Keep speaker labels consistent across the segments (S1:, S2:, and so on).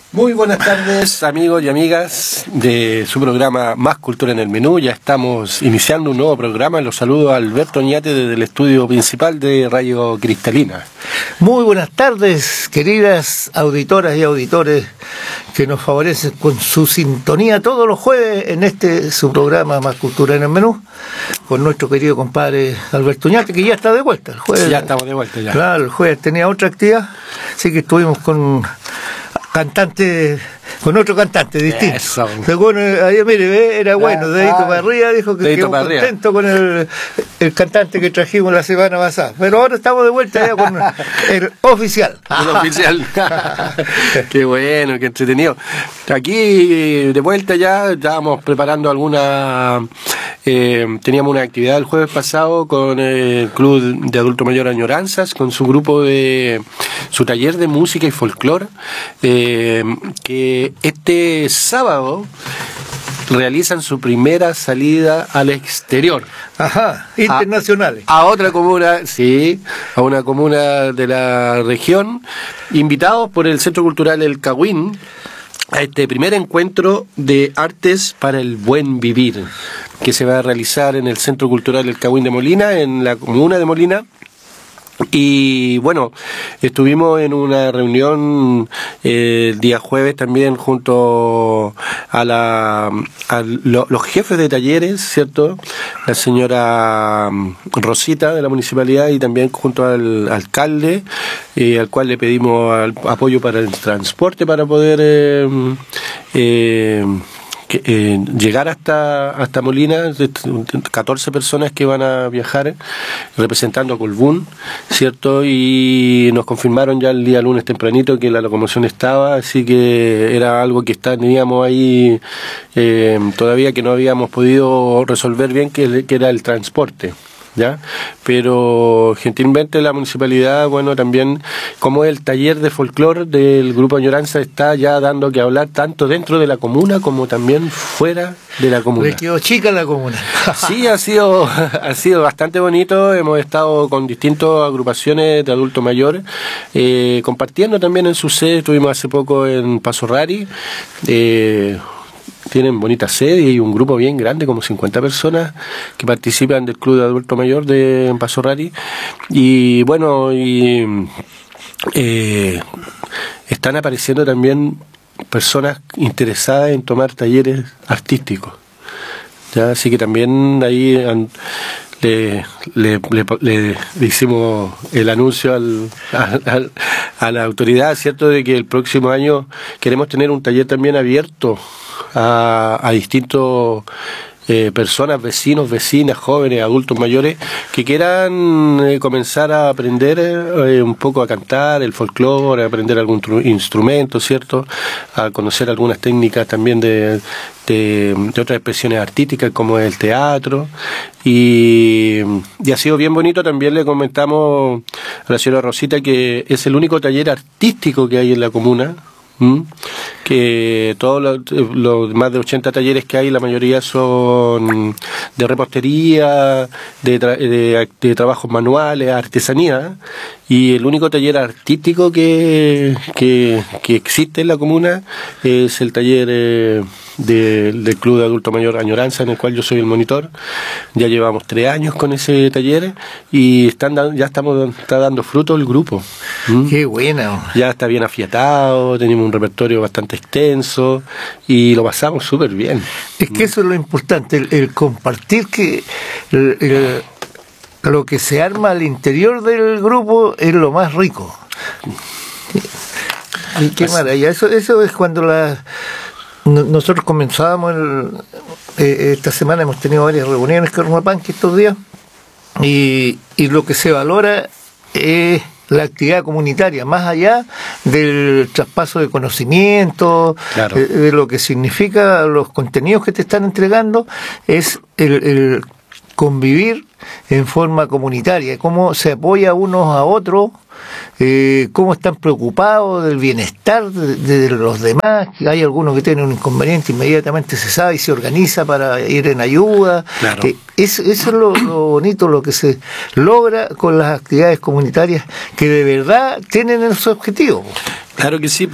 S1: Muy buenas tardes, amigos y amigas de su programa Más Cultura en el Menú. Ya estamos iniciando un nuevo programa. Los saludo a Alberto Oñate desde el estudio principal de Radio Cristalina.
S2: Muy buenas tardes, queridas auditoras y auditores que nos favorecen con su sintonía todos los jueves en su programa Más Cultura en el Menú, con nuestro querido compadre Alberto Oñate, que ya está de vuelta. El jueves,
S1: sí, ya estamos de vuelta ya.
S2: Claro, el jueves tenía otra actividad, así que estuvimos con otro cantante distinto.
S1: Eso.
S2: Según ayer, mire, era bueno, dedito para arriba, dijo que quedó contento con el cantante que trajimos la semana pasada. Pero ahora estamos de vuelta ya con el oficial.
S1: El oficial. Qué bueno, qué entretenido. Aquí de vuelta ya estábamos preparando teníamos una actividad el jueves pasado con el Club de Adulto Mayor Añoranzas, con su grupo su taller de música y folclore, que este sábado realizan su primera salida al exterior.
S2: Ajá, internacionales.
S1: A otra comuna, sí, a una comuna de la región, invitados por el Centro Cultural El Cahuín, a este primer encuentro de artes para el buen vivir, que se va a realizar en el Centro Cultural El Cahuín de Molina, en la comuna de Molina. Y bueno, estuvimos en una reunión el día jueves también junto a los jefes de talleres, ¿cierto? La señora Rosita de la municipalidad y también junto al alcalde, al cual le pedimos apoyo para el transporte para poder llegar hasta Molina. 14 personas que van a viajar representando a Colbún, ¿cierto? Y nos confirmaron ya el día lunes tempranito que la locomoción estaba, así que era algo que teníamos ahí todavía que no habíamos podido resolver bien, que era el transporte, ¿ya? Pero gentilmente la municipalidad, bueno, también como el taller de folclore del Grupo Añoranza está ya dando que hablar tanto dentro de la comuna como también fuera de la comuna.
S2: Le quedó chica la comuna.
S1: Sí, ha sido bastante bonito. Hemos estado con distintas agrupaciones de adultos mayores, compartiendo también en su sede. Estuvimos hace poco en Paso Rari. Tienen bonita sede y hay un grupo bien grande, como 50 personas que participan del Club de Adulto Mayor de Paso Rari. Y bueno, están apareciendo también personas interesadas en tomar talleres artísticos, ¿ya? Así que también ahí le hicimos el anuncio a la autoridad, ¿cierto?, de que el próximo año queremos tener un taller también abierto a distintos personas, vecinos, vecinas, jóvenes, adultos mayores que quieran comenzar a aprender un poco a cantar el folclore, a aprender algún instrumento, ¿cierto?, a conocer algunas técnicas también de otras expresiones artísticas como el teatro, y ha sido bien bonito. También le comentamos a la señora Rosita que es el único taller artístico que hay en la comuna, que todos los más de 80 talleres que hay, la mayoría son de repostería, de trabajos manuales, artesanía, y el único taller artístico que existe en la comuna es el taller del Club de Adulto Mayor Añoranza, en el cual yo soy el monitor. Ya llevamos 3 años con ese taller y está dando fruto el grupo.
S2: Qué bueno.
S1: Ya está bien afiatado, tenemos un repertorio bastante extenso y lo pasamos súper bien.
S2: Es que eso es lo importante, el compartir, que lo que se arma al interior del grupo es lo más rico. Y qué maravilla. Eso es cuando nosotros comenzábamos esta semana, hemos tenido varias reuniones con Rumapanqui estos días, y lo que se valora es la actividad comunitaria, más allá del traspaso de conocimiento, claro, de lo que significa los contenidos que te están entregando, es el convivir en forma comunitaria, cómo se apoya unos a otros, cómo están preocupados del bienestar de los demás, que hay algunos que tienen un inconveniente, inmediatamente se sabe y se organiza para ir en ayuda. Claro. Eso es lo bonito, lo que se logra con las actividades comunitarias que de verdad tienen ese objetivo.
S1: Claro que sí, pues.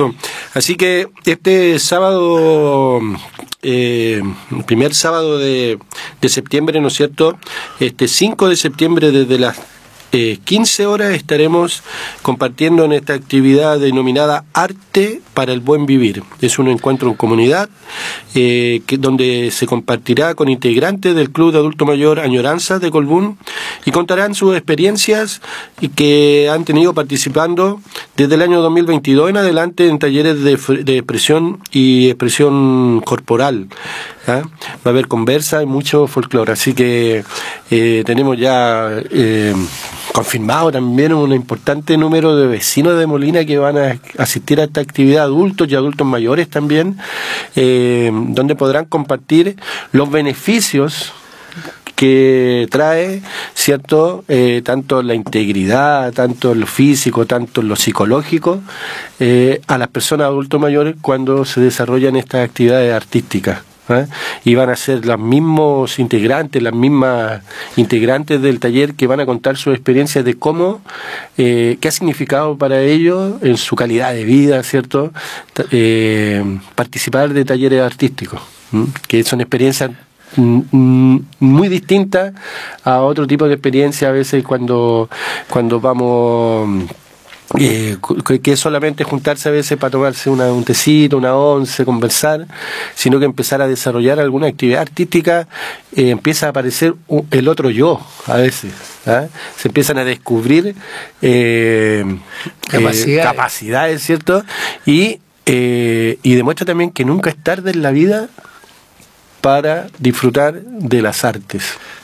S1: Así que este sábado, primer sábado de septiembre, ¿no es cierto? Este 5 de septiembre desde las 15 horas estaremos compartiendo en esta actividad denominada Arte para el Buen Vivir. Es un encuentro en comunidad donde se compartirá con integrantes del Club de Adulto Mayor Añoranzas de Colbún y contarán sus experiencias que han tenido participando desde el año 2022 en adelante en talleres de expresión y expresión corporal. Va a haber conversa y mucho folclore, así que tenemos ya confirmado también un importante número de vecinos de Molina que van a asistir a esta actividad, adultos y adultos mayores también, donde podrán compartir los beneficios que trae, ¿cierto? Tanto la integridad, tanto en lo físico, tanto en lo psicológico, a las personas adultos mayores cuando se desarrollan estas actividades artísticas. Y van a ser las mismas integrantes del taller que van a contar sus experiencias de cómo, qué ha significado para ellos en su calidad de vida, ¿cierto? Participar de talleres artísticos, que son experiencias muy distintas a otro tipo de experiencia a veces cuando vamos que es solamente juntarse a veces para tomarse un tecito, una once, conversar, sino que empezar a desarrollar alguna actividad artística, empieza a aparecer el otro yo a veces, se empiezan a descubrir capacidades, ¿cierto? Y demuestra también que nunca es tarde en la vida para disfrutar de las artes.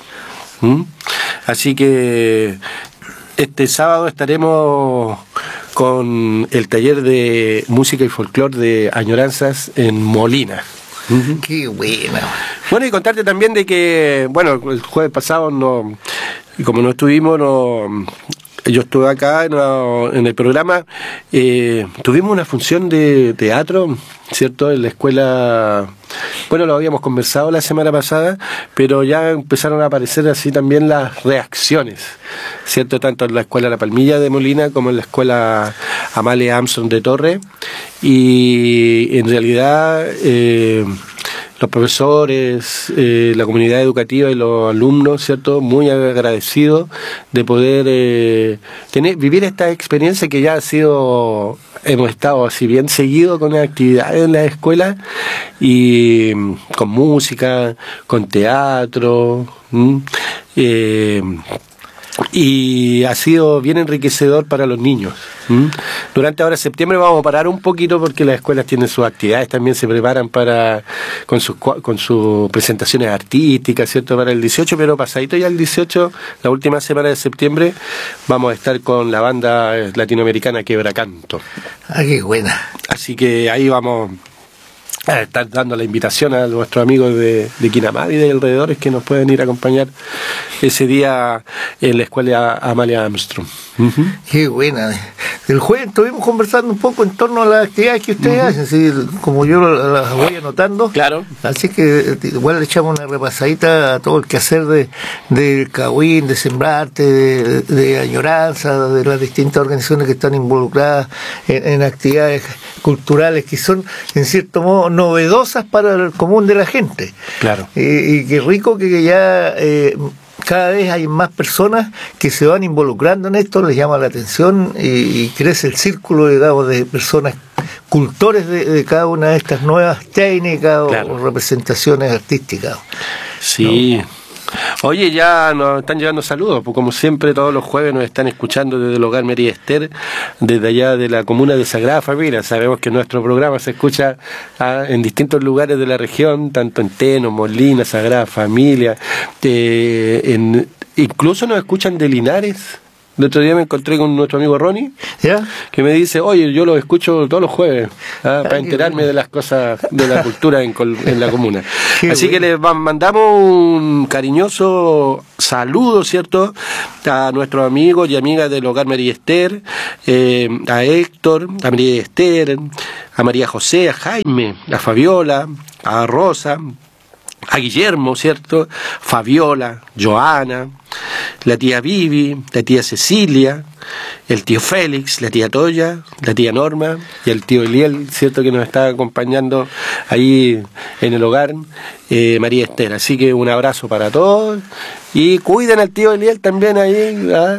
S1: Así que este sábado estaremos con el taller de música y folclore de Añoranzas en Molina.
S2: Qué buena.
S1: Bueno, y contarte también de que, bueno, el jueves pasado como no estuvimos, yo estuve acá en el programa, tuvimos una función de teatro, ¿cierto? En la escuela, bueno, lo habíamos conversado la semana pasada, pero ya empezaron a aparecer así también las reacciones, ¿cierto? Tanto en la escuela La Palmilla de Molina como en la escuela Amalia Armstrong de Torre, y en realidad los profesores, la comunidad educativa y los alumnos, ¿cierto? Muy agradecidos de poder vivir esta experiencia que ya hemos estado así bien seguido con actividades en la escuela y con música, con teatro, y ha sido bien enriquecedor para los niños. Durante ahora septiembre vamos a parar un poquito porque las escuelas tienen sus actividades, también se preparan con sus presentaciones artísticas, ¿cierto? Para el 18, pero pasadito ya el 18, la última semana de septiembre, vamos a estar con la banda latinoamericana Quebracanto.
S2: Ah, qué buena.
S1: Así que ahí vamos a estar dando la invitación a nuestros amigos de Quinamá y de alrededores que nos pueden ir a acompañar ese día en la escuela Amalia Armstrong.
S2: Qué buena. El jueves estuvimos conversando un poco en torno a las actividades que ustedes hacen, ¿sí? Como yo las voy anotando.
S1: Claro.
S2: Así que igual le echamos una repasadita a todo el quehacer de Cahuín, de Sembrarte, de Añoranza, de las distintas organizaciones que están involucradas en actividades culturales que son, en cierto modo, novedosas para el común de la gente.
S1: Claro.
S2: Y qué rico que ya cada vez hay más personas que se van involucrando en esto, les llama la atención y crece el círculo, digamos, de personas cultores de cada una de estas nuevas técnicas. Claro. O representaciones artísticas.
S1: Sí.
S2: ¿No?
S1: Oye, ya nos están llegando saludos, pues como siempre todos los jueves nos están escuchando desde el Hogar María Esther, desde allá de la comuna de Sagrada Familia. Sabemos que nuestro programa se escucha en distintos lugares de la región, tanto en Teno, Molina, Sagrada Familia, incluso nos escuchan de Linares. El otro día me encontré con nuestro amigo Ronnie,
S2: ¿ya?
S1: Que me dice, oye, yo lo escucho todos los jueves, para enterarme de las cosas de la cultura en la comuna. Así que les mandamos un cariñoso saludo, ¿cierto?, a nuestros amigos y amigas del Hogar María Esther, a Héctor, a María Esther, a María José, a Jaime, a Fabiola, a Rosa, a Guillermo, ¿cierto? Fabiola, Joana, la tía Vivi, la tía Cecilia, el tío Félix, la tía Toya, la tía Norma y el tío Eliel, ¿cierto? Que nos está acompañando ahí en el hogar, María Esther. Así que un abrazo para todos y cuiden al tío Eliel también ahí, ¿ah?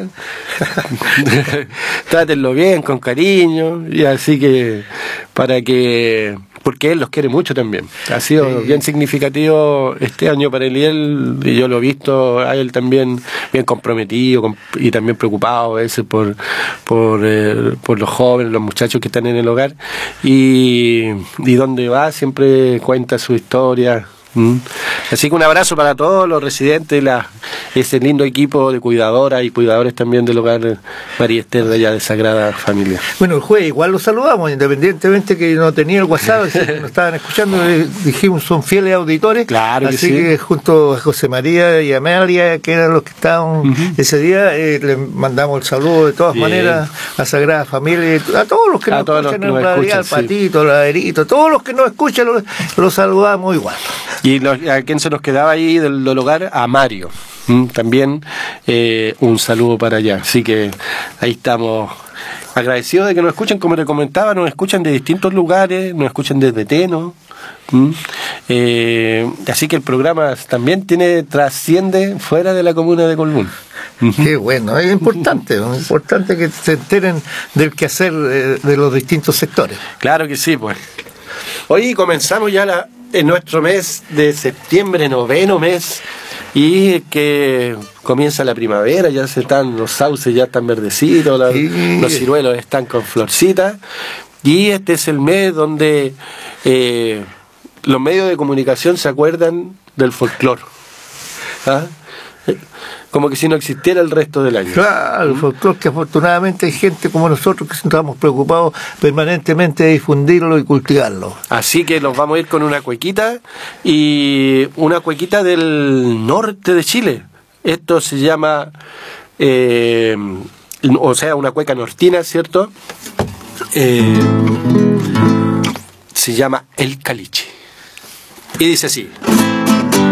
S1: Trátenlo bien, con cariño, y así que para que... porque él los quiere mucho también. Ha sido bien significativo este año para Eliel, y yo lo he visto a él también bien comprometido y también preocupado a veces por los jóvenes, los muchachos que están en el hogar, y donde va siempre cuenta su historia. Así que un abrazo para todos los residentes, ese lindo equipo de cuidadoras y cuidadores también del hogar María Esther de allá de Sagrada Familia.
S2: Bueno, el jueves igual lo saludamos, independientemente que no tenía el WhatsApp, si nos estaban escuchando, dijimos son fieles auditores.
S1: Claro que
S2: así
S1: sí.
S2: que junto a José María y Amelia, que eran los que estaban ese día, les mandamos el saludo de todas maneras a Sagrada Familia, a todos los que nos escuchan en realidad, al Patito, al Laderito, todos los que nos escuchan los saludamos igual.
S1: Y a quien se nos quedaba ahí del hogar, a Mario. También un saludo para allá. Así que ahí estamos agradecidos de que nos escuchen, como te comentaba, nos escuchan de distintos lugares, nos escuchan desde Teno. Así que el programa también trasciende fuera de la comuna de Colbún.
S2: Qué bueno, es importante que se enteren del quehacer de los distintos sectores.
S1: Claro que sí, pues. Hoy comenzamos ya en nuestro mes de septiembre, 9º mes, y que comienza la primavera, los sauces ya están verdecitos, los ciruelos están con florcitas, y este es el mes donde los medios de comunicación se acuerdan del folclore. ¿Ah? Como que si no existiera el resto del año.
S2: Claro, el folclore, que afortunadamente hay gente como nosotros que estamos preocupados permanentemente de difundirlo y cultivarlo.
S1: Así que nos vamos a ir con una cuequita, y una cuequita del norte de Chile. Esto se llama, una cueca nortina, ¿cierto? Se llama El Caliche. Y dice así.